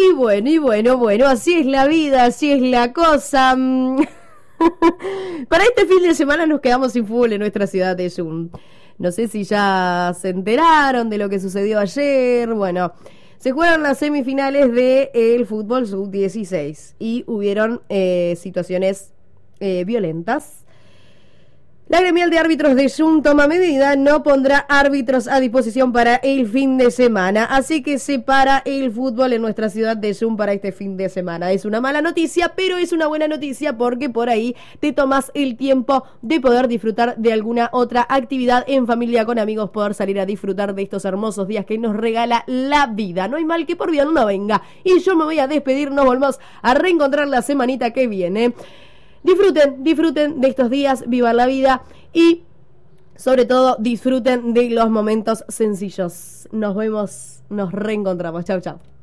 bueno, así es la vida, así es la cosa. Para este fin de semana nos quedamos sin fútbol en nuestra ciudad de Jun. No sé si ya se enteraron de lo que sucedió ayer. Bueno, se jugaron las semifinales del fútbol sub-16 y hubieron situaciones violentas. La gremial de árbitros de Jun toma medida, no pondrá árbitros a disposición para el fin de semana, así que se para el fútbol en nuestra ciudad de Jun para este fin de semana. Es una mala noticia, pero es una buena noticia porque por ahí te tomas el tiempo de poder disfrutar de alguna otra actividad en familia, con amigos, poder salir a disfrutar de estos hermosos días que nos regala la vida. No hay mal que por bien no venga. Y yo me voy a despedir, nos volvemos a reencontrar la semanita que viene. Disfruten de estos días, vivan la vida y sobre todo disfruten de los momentos sencillos. Nos vemos, nos reencontramos. Chau, chau.